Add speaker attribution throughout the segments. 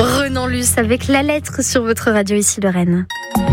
Speaker 1: Renan Luce avec La Lettre sur votre radio ici Lorraine.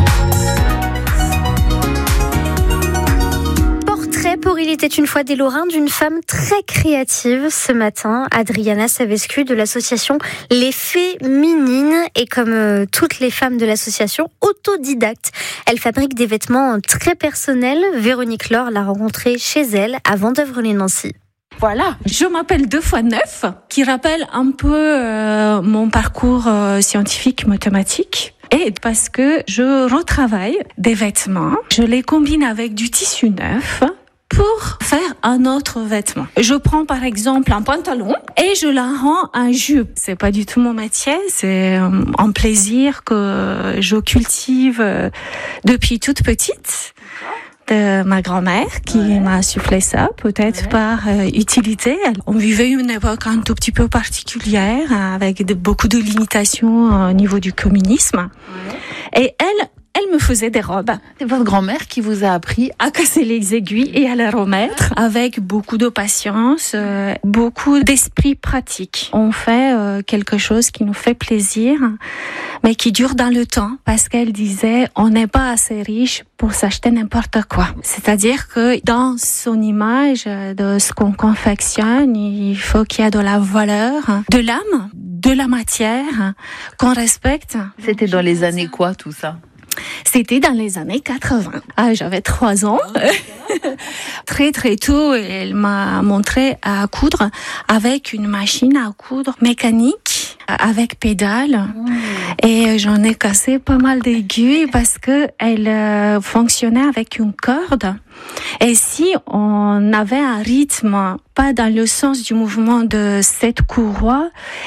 Speaker 1: Portrait pour Il était une fois des Lorrains d'une femme très créative. Ce matin, Adriana Savescu de l'association Les Féminines et comme toutes les femmes de l'association, autodidacte. Elle fabrique des vêtements très personnels. Véronique Laure l'a rencontrée chez elle à Vendeuvre-les-Nancy.
Speaker 2: Voilà, je m'appelle 2x9, qui rappelle un peu mon parcours scientifique mathématique. Et parce que je retravaille des vêtements, je les combine avec du tissu neuf pour faire un autre vêtement. Je prends par exemple un pantalon et je la rends en jupe. C'est pas du tout mon métier, c'est un plaisir que je cultive depuis toute petite. De ma grand-mère qui m'a soufflé ça, peut-être par utilité. On vivait une époque un tout petit peu particulière avec beaucoup de limitations au niveau du communisme. Et elle me faisait des robes.
Speaker 3: C'est votre grand-mère qui vous a appris
Speaker 2: à casser les aiguilles et à les remettre avec beaucoup de patience, beaucoup d'esprit pratique. On fait quelque chose qui nous fait plaisir, mais qui dure dans le temps, parce qu'elle disait on n'est pas assez riche pour s'acheter n'importe quoi. C'est-à-dire que dans son image de ce qu'on confectionne, il faut qu'il y ait de la valeur, de l'âme, de la matière, qu'on respecte.
Speaker 3: C'était dans les années quoi tout ça ?
Speaker 2: C'était dans les années 80. J'avais 3 ans. Très très tôt, elle m'a montré à coudre avec une machine à coudre mécanique, avec pédale. Et j'en ai cassé pas mal d'aiguilles parce que elle fonctionnait avec une corde. Et si on avait un rythme pas dans le sens du mouvement de cette courroie,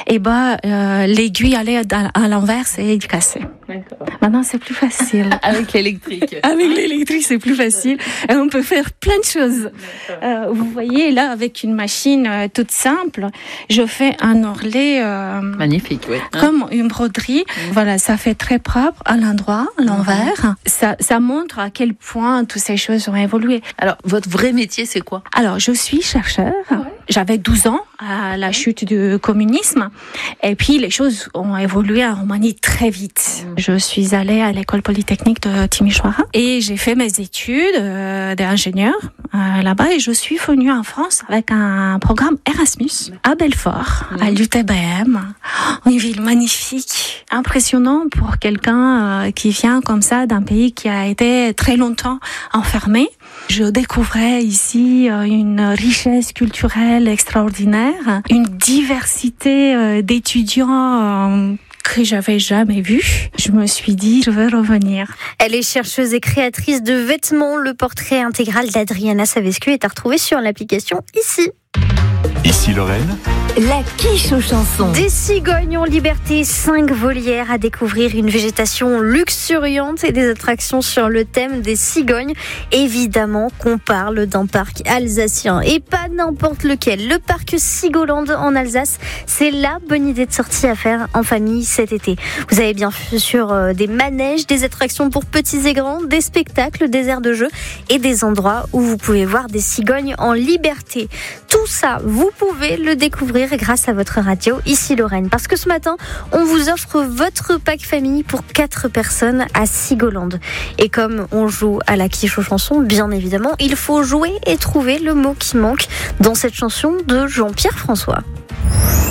Speaker 2: l'aiguille allait à l'envers et il cassait.
Speaker 3: D'accord.
Speaker 2: Maintenant, c'est plus facile.
Speaker 3: Avec l'électrique.
Speaker 2: Avec l'électrique, c'est plus facile. Et on peut faire plein de choses. Vous voyez, là, avec une machine toute simple, je fais un ourlet
Speaker 3: magnifique, oui.
Speaker 2: Comme une broderie. Voilà, ça fait très propre à l'endroit, à l'envers. Ça montre à quel point toutes ces choses ont évolué.
Speaker 3: Alors, votre vrai métier, c'est quoi ?
Speaker 2: Alors, je suis chercheur. J'avais 12 ans à la chute du communisme. Et puis, les choses ont évolué en Roumanie très vite. Je suis allée à l'école polytechnique de Timișoara et j'ai fait mes études d'ingénieur là-bas et je suis venue en France avec un programme Erasmus à Belfort, à l'UTBM. Une ville magnifique, impressionnant pour quelqu'un qui vient comme ça d'un pays qui a été très longtemps enfermé. Je découvrais ici une richesse culturelle extraordinaire, une diversité d'étudiants que j'avais jamais vu. Je me suis dit, je veux revenir.
Speaker 1: Elle est chercheuse et créatrice de vêtements. Le portrait intégral d'Adriana Savescu est à retrouver sur l'application ici.
Speaker 4: Ici Lorraine.
Speaker 5: La quiche aux chansons.
Speaker 1: Des cigognes en liberté, 5 volières à découvrir, une végétation luxuriante et des attractions sur le thème des cigognes. Évidemment qu'on parle d'un parc alsacien et pas n'importe lequel. Le parc Sigoland en Alsace, c'est la bonne idée de sortie à faire en famille cet été. Vous avez bien sûr des manèges, des attractions pour petits et grands, des spectacles, des aires de jeu et des endroits où vous pouvez voir des cigognes en liberté. Tout ça, vous pouvez le découvrir grâce à votre radio ici Lorraine. Parce que ce matin, on vous offre votre pack famille pour 4 personnes à Sigoland. Et comme on joue à la quiche aux chansons, bien évidemment, il faut jouer et trouver le mot qui manque dans cette chanson de Jean-Pierre François.